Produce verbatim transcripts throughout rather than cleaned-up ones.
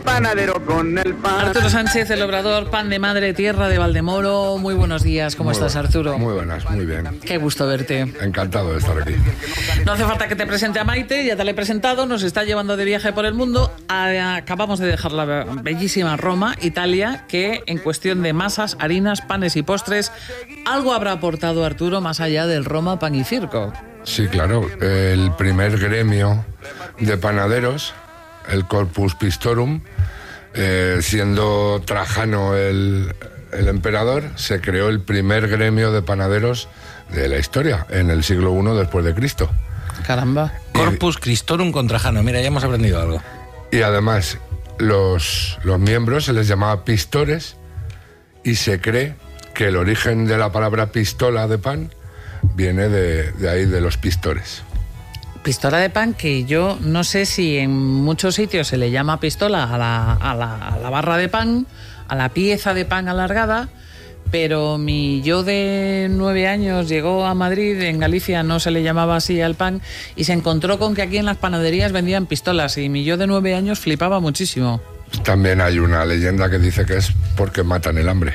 panadero con el pan. Arturo Sánchez, el obrador, pan de madre, tierra de Valdemoro. Muy buenos días, ¿cómo Muy estás, buenas, Arturo? Muy buenas, muy bien. Qué gusto verte. Encantado de estar aquí. No hace falta que te presente a Maite, ya te la he presentado, nos está llevando de viaje por el mundo. Acabamos de dejar la bellísima Roma, Italia, que en cuestión de masas, harinas, panes y postres, algo habrá aportado Arturo más allá del Roma Pan y Circo. Sí, claro, el primer gremio de panaderos, el Corpus Pistorum, eh, siendo Trajano el, el emperador, se creó el primer gremio de panaderos de la historia, en el siglo primero después de Cristo. Caramba. Corpus Christorum con Trajano, mira, ya hemos aprendido algo. Y además, los, los miembros se les llamaba pistores, y se cree que el origen de la palabra pistola de pan viene de, de ahí, de los pistores. Pistola de pan, que yo no sé si en muchos sitios se le llama pistola a la, a la, a la barra de pan, a la pieza de pan alargada, pero mi yo de nueve años llegó a Madrid, en Galicia no se le llamaba así al pan, y se encontró con que aquí en las panaderías vendían pistolas, y mi yo de nueve años flipaba muchísimo. También hay una leyenda que dice que es porque matan el hambre.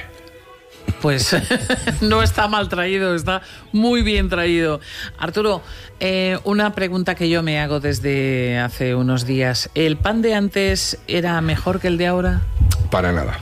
Pues no está mal traído, está muy bien traído. Arturo, eh, una pregunta que yo me hago desde hace unos días. ¿El pan de antes era mejor que el de ahora? Para nada.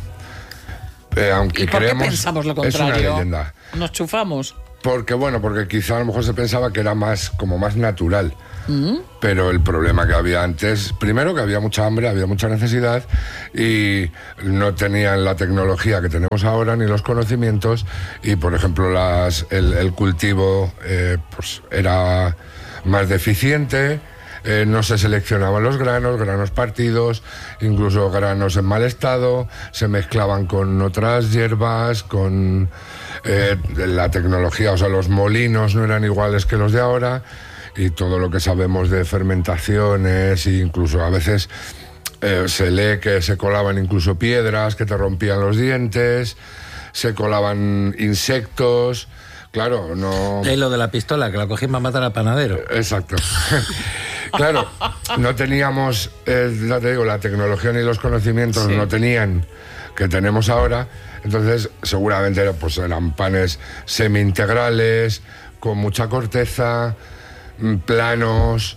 Eh, aunque ¿Y por creemos, qué pensamos lo contrario? Es una leyenda. ¿Nos chufamos? Porque, bueno, porque quizá a lo mejor se pensaba que era más, como más natural. ¿Mm? Pero el problema que había antes, primero que había mucha hambre, había mucha necesidad y no tenían la tecnología que tenemos ahora ni los conocimientos, y por ejemplo las, el, el cultivo eh, pues era más deficiente, eh, no se seleccionaban los granos, granos partidos, incluso granos en mal estado, se mezclaban con otras hierbas, con eh, la tecnología, o sea, los molinos no eran iguales que los de ahora. Y todo lo que sabemos de fermentaciones, e incluso a veces eh, se lee que se colaban incluso piedras que te rompían los dientes, se colaban insectos, claro, no... Es lo de la pistola, que la cogí para matar al panadero. Exacto. Claro, no teníamos, eh, ya te digo, la tecnología ni los conocimientos, sí, no tenían que tenemos ahora, entonces seguramente pues, eran panes semi-integrales, con mucha corteza, planos,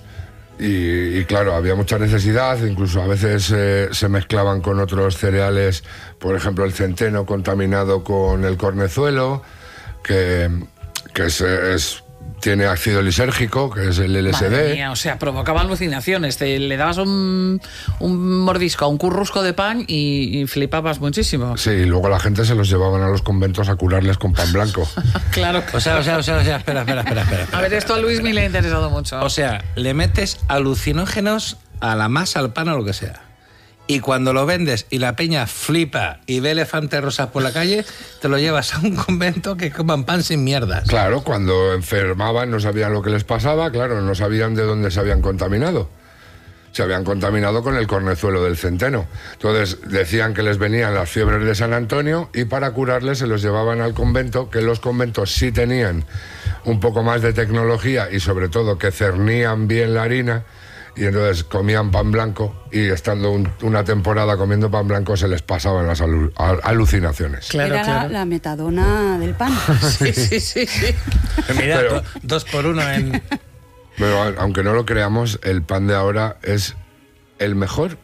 y, y claro, había mucha necesidad, incluso a veces eh, se mezclaban con otros cereales, por ejemplo el centeno contaminado con el cornezuelo, que, que es, es, tiene ácido lisérgico, que es el L S D. Madre mía, o sea, provocaba alucinaciones, te, le dabas un, un mordisco a un currusco de pan y, y flipabas muchísimo. Sí, y luego la gente se los llevaban a los conventos a curarles con pan blanco. Claro. O sea, o sea, o sea, o sea, espera, espera, espera, espera, espera. A ver, esto a Luis me le ha interesado mucho. O sea, le metes alucinógenos a la masa, al pan o lo que sea. Y cuando lo vendes y la peña flipa y ve elefantes rosas por la calle, te lo llevas a un convento que coman pan sin mierdas. Claro, cuando enfermaban no sabían lo que les pasaba, claro, no sabían de dónde se habían contaminado. Se habían contaminado con el cornezuelo del centeno. Entonces decían que les venían las fiebres de San Antonio y para curarles se los llevaban al convento, que los conventos sí tenían un poco más de tecnología y sobre todo que cernían bien la harina. Y entonces comían pan blanco y estando un, una temporada comiendo pan blanco se les pasaban las alu, al, alucinaciones. Claro, Era claro. La, la metadona del pan. Sí, sí, sí, sí. Mira, pero, do, dos por uno en... Pero aunque no lo creamos, el pan de ahora es el mejor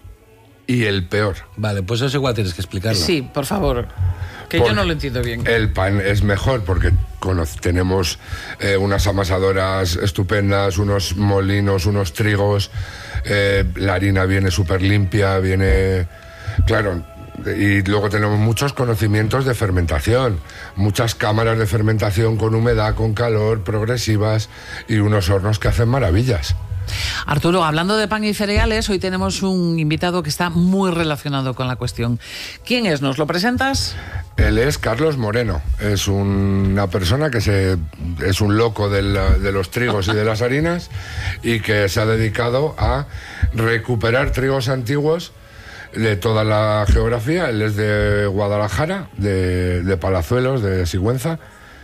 y el peor. Vale, pues eso igual tienes que explicarlo. Sí, por favor. Que porque yo no lo entiendo bien. El pan es mejor porque tenemos eh, unas amasadoras estupendas, unos molinos, unos trigos, eh, la harina viene súper limpia, viene... Claro, y luego tenemos muchos conocimientos de fermentación, muchas cámaras de fermentación con humedad, con calor, progresivas, y unos hornos que hacen maravillas. Arturo, hablando de pan y cereales, hoy tenemos un invitado que está muy relacionado con la cuestión. ¿Quién es? ¿Nos lo presentas? Él es Carlos Moreno, es un, una persona que se, es un loco de, la, de los trigos y de las harinas y que se ha dedicado a recuperar trigos antiguos de toda la geografía. Él es de Guadalajara, de, de Palazuelos, de Sigüenza.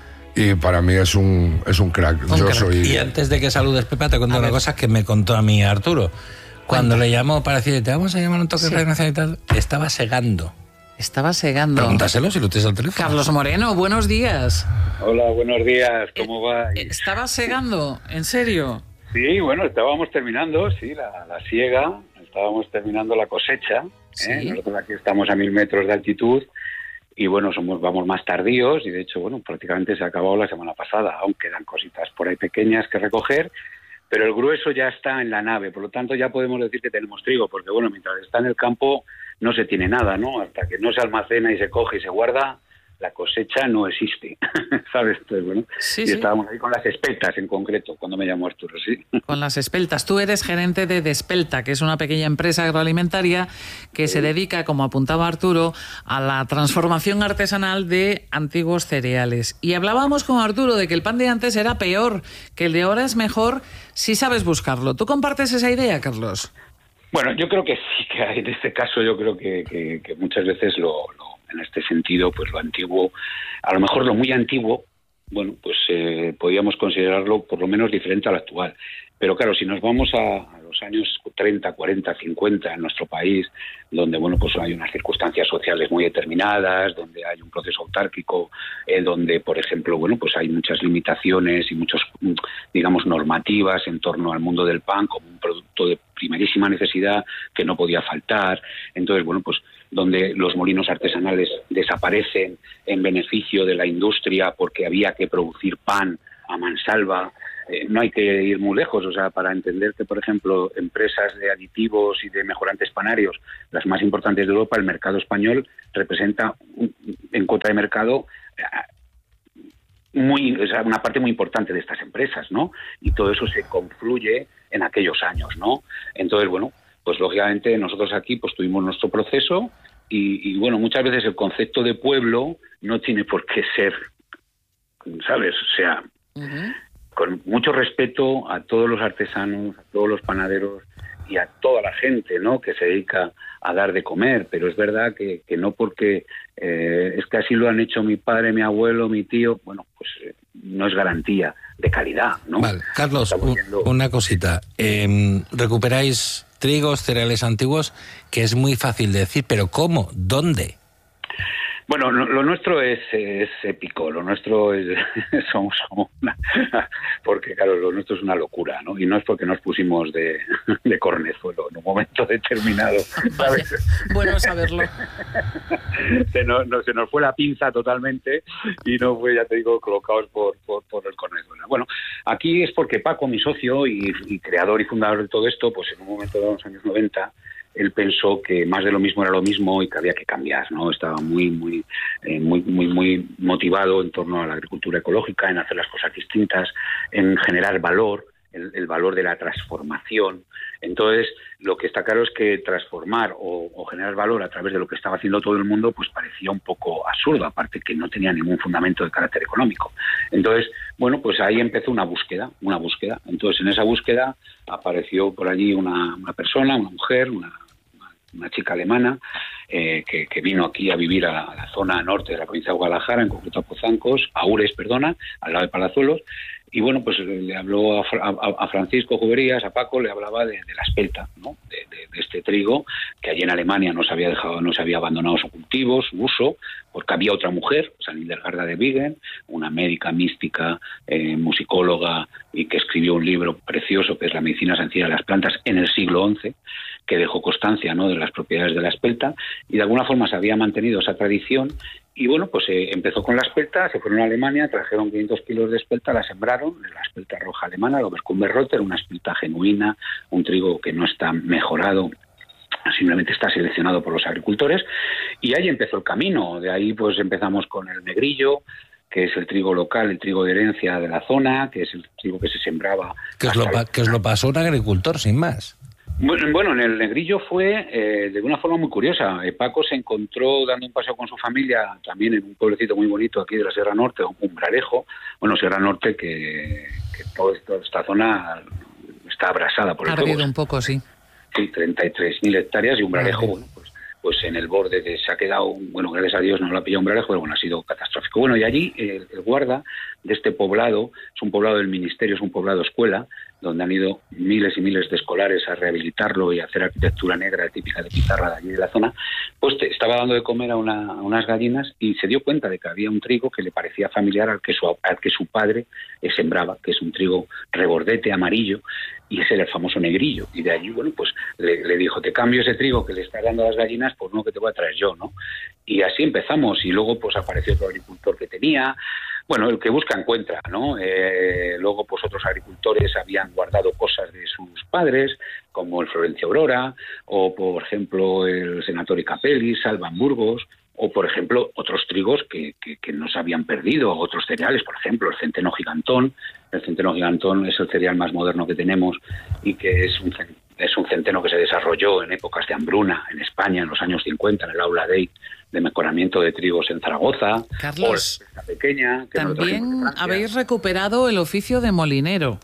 Y para mí es un, es un crack. Un Yo crack. soy... Y antes de que saludes, Pepa, te cuento una cosa que me contó a mí Arturo. Cuando le llamó para decirle, te vamos a llamar un toque Sí. de Radio Nacional y tal, estaba segando. Estaba segando. Pregúntaselo si lo tienes al teléfono. Carlos Moreno, buenos días. Hola, buenos días, ¿cómo va? ¿Estabas segando? ¿En serio? Sí, bueno, estábamos terminando, sí, la, la siega, estábamos terminando la cosecha. Sí. ¿eh? Nosotros aquí estamos a mil metros de altitud y bueno, somos vamos más tardíos y de hecho, bueno, prácticamente se ha acabado la semana pasada, aún quedan cositas por ahí pequeñas que recoger, pero el grueso ya está en la nave, por lo tanto ya podemos decir que tenemos trigo, porque bueno, mientras está en el campo no se tiene nada, ¿no? Hasta que no se almacena y se coge y se guarda, la cosecha no existe, ¿sabes? Entonces, bueno, Sí, y sí. estábamos ahí con las espeltas en concreto, cuando me llamó Arturo, sí. Con las espeltas. Tú eres gerente de Despelta, que es una pequeña empresa agroalimentaria que se dedica, como apuntaba Arturo, a la transformación artesanal de antiguos cereales. Y hablábamos con Arturo de que el pan de antes era peor, que el de ahora es mejor si sabes buscarlo. ¿Tú compartes esa idea, Carlos? Bueno, yo creo que sí que hay, en este caso yo creo que, que, que muchas veces lo, lo, en este sentido, pues lo antiguo, a lo mejor lo muy antiguo, bueno, pues eh, podríamos considerarlo por lo menos diferente al actual. Pero claro, si nos vamos a, a los años treinta, cuarenta, cincuenta en nuestro país, donde bueno, pues hay unas circunstancias sociales muy determinadas, donde hay un proceso autárquico, eh, donde, por ejemplo, bueno, pues hay muchas limitaciones y muchos, digamos, normativas en torno al mundo del pan como un producto de primerísima necesidad que no podía faltar. Entonces, bueno, pues donde los molinos artesanales desaparecen en beneficio de la industria porque había que producir pan a mansalva. Eh, no hay que ir muy lejos, o sea, para entender que, por ejemplo, empresas de aditivos y de mejorantes panarios, las más importantes de Europa, el mercado español representa un, en cuota de mercado eh, muy, o sea, una parte muy importante de estas empresas, ¿no? Y todo eso se confluye en aquellos años, ¿no? Entonces, bueno, pues lógicamente nosotros aquí pues tuvimos nuestro proceso y, y bueno, muchas veces el concepto de pueblo no tiene por qué ser, ¿sabes? O sea, Uh-huh. con mucho respeto a todos los artesanos, a todos los panaderos y a toda la gente, ¿no?, que se dedica a dar de comer, pero es verdad que, que no porque eh, es que así lo han hecho mi padre, mi abuelo, mi tío, bueno, pues eh, no es garantía de calidad, ¿no? Vale, Carlos, Estamos un- viendo- una cosita. Eh, recuperáis trigos, cereales antiguos, que es muy fácil de decir, pero ¿cómo? ¿Dónde? Bueno, lo, lo nuestro es, es épico, lo nuestro es, somos, somos una, porque claro, lo nuestro es una locura, ¿no? Y no es porque nos pusimos de, de cornezuelo en un momento determinado, ¿sabes? Bueno saberlo. se, nos, no, se nos fue la pinza totalmente y no fue, ya te digo, colocados por, por, por el cornezuelo. Bueno, aquí es porque Paco, mi socio y, y creador y fundador de todo esto, pues en un momento de los años noventa, él pensó que más de lo mismo era lo mismo y que había que cambiar, ¿no? Estaba muy, muy, eh, muy, muy, muy motivado en torno a la agricultura ecológica, en hacer las cosas distintas, en generar valor, el, el valor de la transformación. Entonces, lo que está claro es que transformar o, o generar valor a través de lo que estaba haciendo todo el mundo, pues parecía un poco absurdo, aparte que no tenía ningún fundamento de carácter económico. Entonces, bueno, pues ahí empezó una búsqueda, una búsqueda. Entonces, en esa búsqueda apareció por allí una, una persona, una mujer, una una chica alemana eh, que, que vino aquí a vivir a, a la zona norte de la provincia de Guadalajara, en concreto a Pozancos, a Ures, perdona, al lado de Palazuelos, y bueno, pues le habló a, a, a Francisco Juberías, a Paco, le hablaba de, de la espelta, ¿no? De, de, de este trigo que allí en Alemania no se había dejado, no se había abandonado su cultivo, su uso, porque había otra mujer, San Hildegarda de Bingen, una médica mística, eh, musicóloga, y que escribió un libro precioso que es La medicina sencilla de las plantas en el siglo once, que dejó constancia, ¿no?, de las propiedades de la espelta, y de alguna forma se había mantenido esa tradición. Y bueno, pues eh, empezó con la espelta, se fueron a Alemania, trajeron quinientos kilos de espelta, la sembraron, la espelta roja alemana, la Oberkummerrotter, una espelta genuina, un trigo que no está mejorado, simplemente está seleccionado por los agricultores, y ahí empezó el camino. De ahí pues empezamos con el negrillo, que es el trigo local, el trigo de herencia de la zona, que es el trigo que se sembraba. Que os lo, pa- que os lo pasó un agricultor, sin más. Bueno, bueno, en el negrillo fue eh, de una forma muy curiosa. Eh, Paco se encontró dando un paseo con su familia también en un pueblecito muy bonito aquí de la Sierra Norte, Umbrarejo. Bueno, Sierra Norte que, que toda esta zona está abrasada por Ha el fuego. ardido un poco, sí. Sí, treinta y tres mil hectáreas y Umbrarejo, Vale. bueno, pues, pues en el borde de, se ha quedado, bueno, gracias a Dios no lo ha pillado Umbrarejo, pero bueno, ha sido catastrófico. Bueno, y allí eh, el guarda de este poblado, es un poblado del ministerio, es un poblado escuela, donde han ido miles y miles de escolares a rehabilitarlo y a hacer arquitectura negra típica de pizarra de allí de la zona, pues te estaba dando de comer a, una, a unas gallinas y se dio cuenta de que había un trigo que le parecía familiar al que su, al que su padre sembraba, que es un trigo rebordete amarillo, y ese era el famoso negrillo. Y de allí, bueno, pues le, le dijo, te cambio ese trigo que le estás dando a las gallinas por uno que te voy a traer yo, ¿no? Y así empezamos, y luego pues apareció otro agricultor que tenía. Bueno, el que busca encuentra, ¿no? Eh, luego, pues otros agricultores habían guardado cosas de sus padres, como el Florencio Aurora, o por ejemplo el Senatori Capelli, Salvan Burgos, o por ejemplo otros trigos que, que, que no se habían perdido, otros cereales, por ejemplo el centeno gigantón. El centeno gigantón es el cereal más moderno que tenemos y que es un es un centeno que se desarrolló en épocas de hambruna en España en los años cincuenta, en el Aula Dei de mejoramiento de trigos en Zaragoza. Carlos, o la pequeña, que también habéis recuperado el oficio de molinero.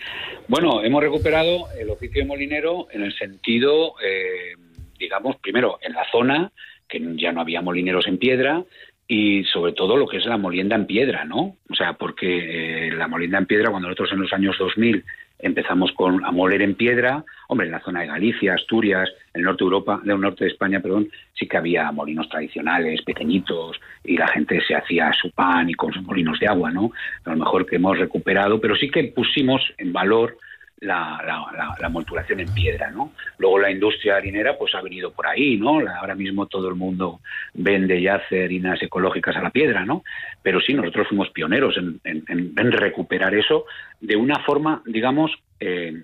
Bueno, hemos recuperado el oficio de molinero en el sentido, eh, digamos, primero en la zona, que ya no había molineros en piedra, y sobre todo lo que es la molienda en piedra, ¿no? O sea, porque eh, la molienda en piedra, cuando nosotros en los años dos mil empezamos con a moler en piedra, hombre, en la zona de Galicia, Asturias, el norte de Europa, del norte de España, perdón, sí que había molinos tradicionales, pequeñitos, y la gente se hacía su pan y con sus molinos de agua, ¿no? A lo mejor que hemos recuperado, pero sí que pusimos en valor la, la, la, la molturación en piedra, ¿no? Luego la industria harinera pues ha venido por ahí, ¿no? La, ahora mismo todo el mundo vende y hace harinas ecológicas a la piedra, ¿no? Pero sí, nosotros fuimos pioneros en, en, en recuperar eso de una forma, digamos, eh,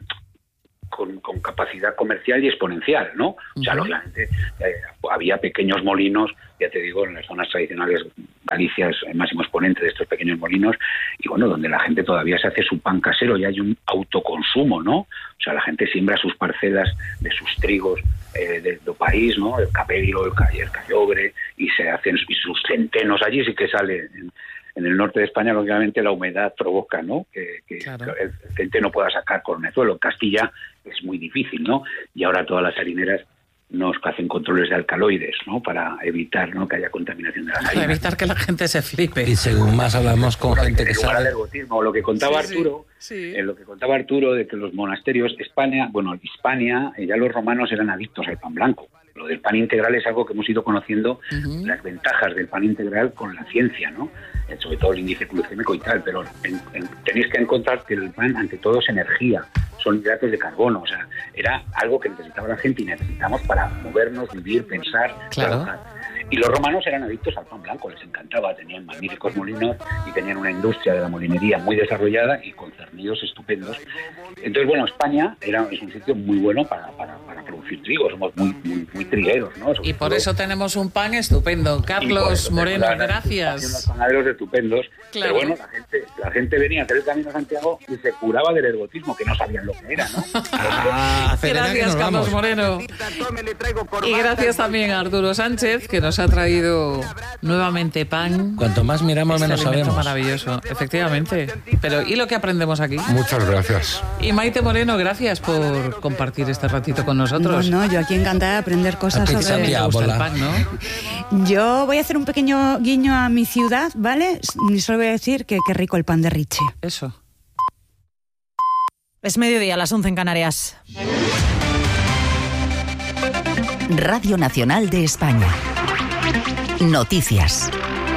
con, con capacidad comercial y exponencial, ¿no? O sea, uh-huh. lógicamente eh, había pequeños molinos, ya te digo, en las zonas tradicionales, Galicia es el máximo exponente de estos pequeños molinos, y bueno, donde la gente todavía se hace su pan casero y hay un autoconsumo, ¿no? O sea, la gente siembra sus parcelas de sus trigos eh, del de país, ¿no? El capello, el, el cayobre, y se hacen y sus centenos allí, sí que sale... En, En el norte de España, lógicamente, la humedad provoca, ¿no?, que, que claro. el centeno pueda sacar cornezuelo. En Castilla es muy difícil, ¿no? Y ahora todas las harineras nos hacen controles de alcaloides, ¿no?, para evitar, ¿no?, que haya contaminación de las harinas. Para evitar que la gente se flipe. Y según más hablamos con gente que sabe... al ergotismo, lo que contaba sí, Arturo, sí, sí. Eh, lo que contaba Arturo de que los monasterios, España, bueno, Hispania, eh, ya los romanos eran adictos al pan blanco. Lo del pan integral es algo que hemos ido conociendo, uh-huh. las ventajas del pan integral con la ciencia, ¿no? Sobre todo el índice glucémico y tal, pero en, en, tenéis que encontrar que el pan, ante todo, es energía, son hidratos de carbono, o sea, era algo que necesitaba la gente y necesitamos para movernos, vivir, pensar, claro. trabajar. Y los romanos eran adictos al pan blanco, les encantaba, tenían magníficos molinos y tenían una industria de la molinería muy desarrollada y con cernidos estupendos. Entonces, bueno, España era, es un sitio muy bueno para, para, para producir trigo, somos muy, muy, muy trigueros, ¿no? Sobre y por todo, eso tenemos un pan estupendo. Carlos Moreno, gracias. Unos panaderos estupendos, claro. Pero bueno, la gente, la gente venía a hacer el Camino a Santiago y se curaba del ergotismo, que no sabían lo que era, ¿no? Ah, gracias, Carlos Moreno. Y gracias también a Arturo Sánchez, que nos ha traído nuevamente pan. Cuanto más miramos, este menos sabemos. Maravilloso, efectivamente. Pero ¿y lo que aprendemos aquí? Muchas gracias. Y Maite Moreno, gracias por compartir este ratito con nosotros. No, no, yo aquí encantada de aprender cosas sobre el pan, ¿no? Yo voy a hacer un pequeño guiño a mi ciudad, ¿vale? Y solo voy a decir que qué rico el pan de Riche. Eso. Es mediodía, a las once en Canarias. Radio Nacional de España. Noticias.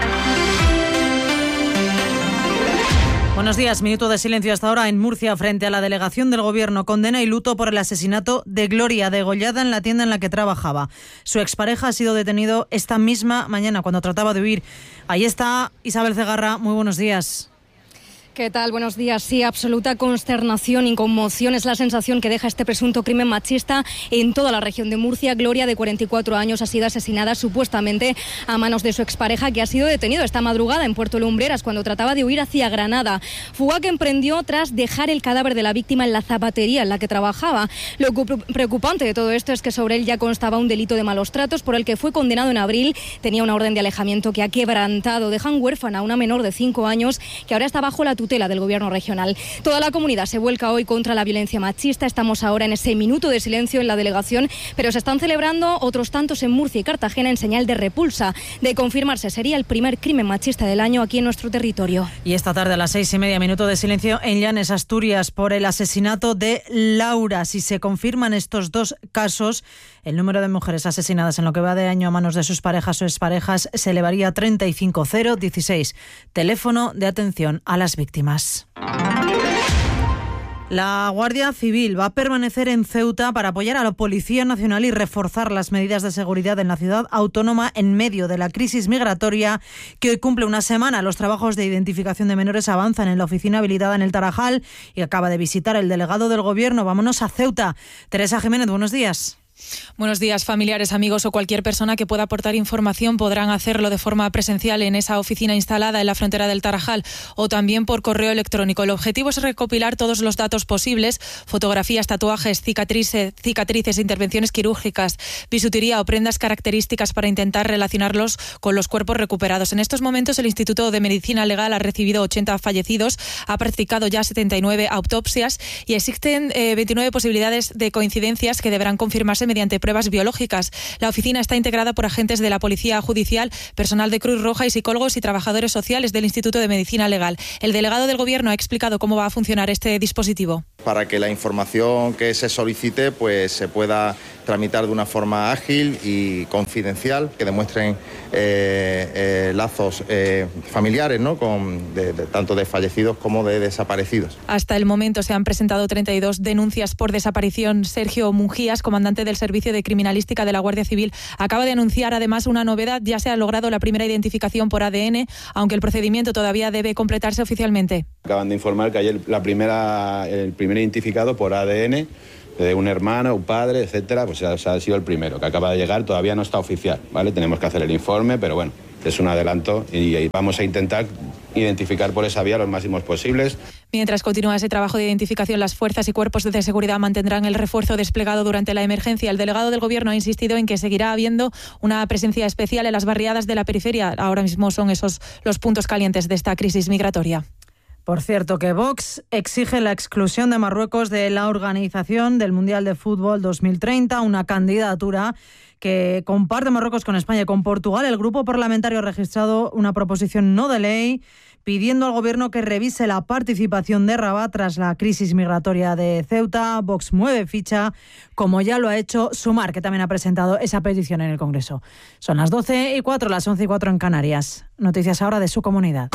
Buenos días. Minuto de silencio hasta ahora en Murcia frente a la delegación del Gobierno. Condena y luto por el asesinato de Gloria, degollada en la tienda en la que trabajaba. Su expareja ha sido detenido esta misma mañana cuando trataba de huir. Ahí está Isabel Cegarra. Muy buenos días. ¿Qué tal? Buenos días. Sí, absoluta consternación y conmoción es la sensación que deja este presunto crimen machista en toda la región de Murcia. Gloria, de cuarenta y cuatro años, ha sido asesinada supuestamente a manos de su expareja, que ha sido detenido esta madrugada en Puerto Lumbreras cuando trataba de huir hacia Granada. Fuga que emprendió tras dejar el cadáver de la víctima en la zapatería en la que trabajaba. Lo preocupante de todo esto es que sobre él ya constaba un delito de malos tratos por el que fue condenado en abril. Tenía una orden de alejamiento que ha quebrantado. Dejan huérfana a una menor de cinco años que ahora está bajo la tutela tutela del Gobierno regional. Toda la comunidad se vuelca hoy contra la violencia machista. Estamos ahora en ese minuto de silencio en la delegación, pero se están celebrando otros tantos en Murcia y Cartagena en señal de repulsa. De confirmarse, sería el primer crimen machista del año aquí en nuestro territorio. Y esta tarde a las seis y media, minuto de silencio en Llanes, Asturias, por el asesinato de Laura. Si se confirman estos dos casos, el número de mujeres asesinadas en lo que va de año a manos de sus parejas o exparejas se elevaría a treinta y cinco mil dieciséis. Teléfono de atención a las víctimas. La Guardia Civil va a permanecer en Ceuta para apoyar a la Policía Nacional y reforzar las medidas de seguridad en la ciudad autónoma en medio de la crisis migratoria que hoy cumple una semana. Los trabajos de identificación de menores avanzan en la oficina habilitada en el Tarajal y acaba de visitar el delegado del Gobierno. Vámonos a Ceuta. Teresa Jiménez, buenos días. Buenos días, familiares, amigos o cualquier persona que pueda aportar información podrán hacerlo de forma presencial en esa oficina instalada en la frontera del Tarajal o también por correo electrónico. El objetivo es recopilar todos los datos posibles: fotografías, tatuajes, cicatrices, cicatrices, intervenciones quirúrgicas, bisutería o prendas características para intentar relacionarlos con los cuerpos recuperados. En estos momentos el Instituto de Medicina Legal ha recibido ochenta fallecidos, ha practicado ya setenta y nueve autopsias y existen eh, veintinueve posibilidades de coincidencias que deberán confirmarse mediante pruebas biológicas. La oficina está integrada por agentes de la Policía Judicial, personal de Cruz Roja y psicólogos y trabajadores sociales del Instituto de Medicina Legal. El delegado del Gobierno ha explicado cómo va a funcionar este dispositivo. Para que la información que se solicite pues se pueda tramitar de una forma ágil y confidencial, que demuestren eh, eh, lazos eh, familiares, ¿no? Con, de, de, tanto de fallecidos como de desaparecidos. Hasta el momento se han presentado treinta y dos denuncias por desaparición. Sergio Munjías, comandante del Servicio de Criminalística de la Guardia Civil, acaba de anunciar además una novedad. Ya se ha logrado la primera identificación por A D N, aunque el procedimiento todavía debe completarse oficialmente. Acaban de informar que ayer la primera, el primer identificado por A D N de un hermano, un padre, etcétera, pues ha, ha sido el primero, que acaba de llegar, todavía no está oficial, ¿vale? Tenemos que hacer el informe, pero bueno, es un adelanto y, y vamos a intentar identificar por esa vía los máximos posibles. Mientras continúa ese trabajo de identificación, las fuerzas y cuerpos de seguridad mantendrán el refuerzo desplegado durante la emergencia. El delegado del Gobierno ha insistido en que seguirá habiendo una presencia especial en las barriadas de la periferia. Ahora mismo son esos los puntos calientes de esta crisis migratoria. Por cierto, que Vox exige la exclusión de Marruecos de la organización del Mundial de Fútbol dos mil treinta, una candidatura que comparte Marruecos con España y con Portugal. El grupo parlamentario ha registrado una proposición no de ley pidiendo al Gobierno que revise la participación de Rabat tras la crisis migratoria de Ceuta. Vox mueve ficha, como ya lo ha hecho Sumar, que también ha presentado esa petición en el Congreso. Son las doce y cuatro, las once y cuatro en Canarias. Noticias ahora de su comunidad.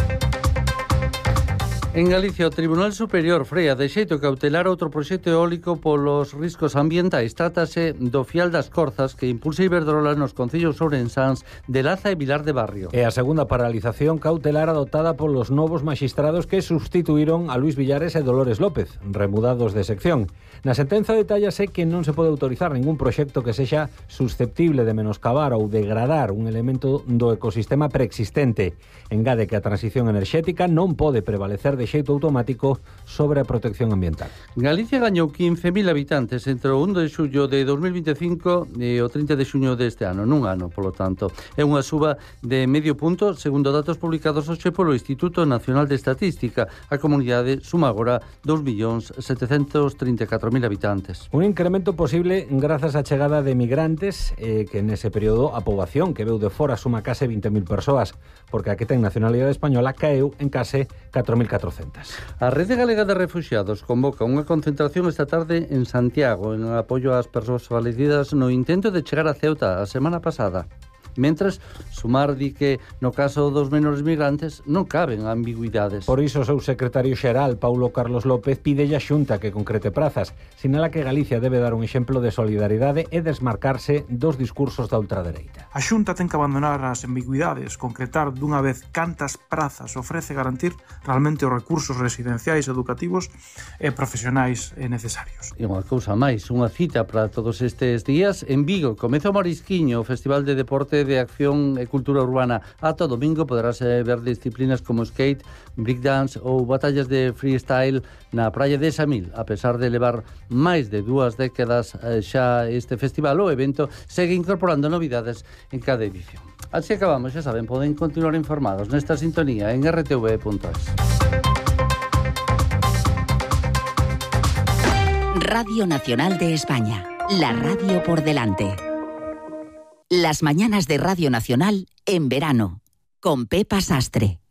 En Galicia, o Tribunal Superior frea de xeito cautelar outro proxecto eólico polos riscos ambientais. Trátase do Fial das Corzas, que impulsa Iberdrola nos concellos ourensáns de Laza e Vilar de Barrio. É a segunda paralización cautelar adoptada polos novos maxistrados que sustituíron a Luis Villares e Dolores López, remudados de sección. Na sentenza detallase que non se pode autorizar ningún proxecto que sexa susceptible de menoscabar ou degradar un elemento do ecosistema preexistente. Engade que a transición enerxética non pode prevalecer de xeito automático sobre a protección ambiental. Galicia gañou quince mil habitantes entre o primeiro de xullo de dos mil vinte e cinco e o trinta de xuño deste ano, nun ano, polo tanto. É unha suba de medio punto, segundo datos publicados hoxe polo Instituto Nacional de Estatística. A comunidade suma agora dous millóns setecentos trinta e catro mil habitantes. Un incremento posible grazas á chegada de migrantes, eh, que nese período a poboación que veu de fora suma case vinte mil persoas, porque a que ten nacionalidade española caeu en case catro mil catrocentos. A Rede Galega de Refuxiados convoca unha concentración esta tarde en Santiago en apoio ás persoas falecidas no intento de chegar a Ceuta a semana pasada. Mentres, Sumar di que no caso dos menores migrantes non caben ambigüidades. Por iso o seu secretario xeral, Paulo Carlos López, pide a Xunta que concrete prazas. Sinala que Galicia debe dar un exemplo de solidaridade e desmarcarse dos discursos da ultradereita. A Xunta ten que abandonar as ambigüidades, concretar dunha vez cantas prazas ofrece garantir realmente os recursos residenciais, educativos e profesionais necesarios. E unha cousa máis, unha cita para todos estes días en Vigo. Comeza o Marisquiño, o Festival de Deporte de Acción e Cultura Urbana. Ata o domingo poderás ver disciplinas como skate, breakdance ou batallas de freestyle na praia de Samil. A pesar de levar máis de dúas décadas xa este festival, o evento segue incorporando novidades en cada edición. Así acabamos, xa saben, poden continuar informados nesta sintonía en r t v punto es. Radio Nacional de España, la radio por delante. Las mañanas de Radio Nacional en verano, con Pepa Sastre.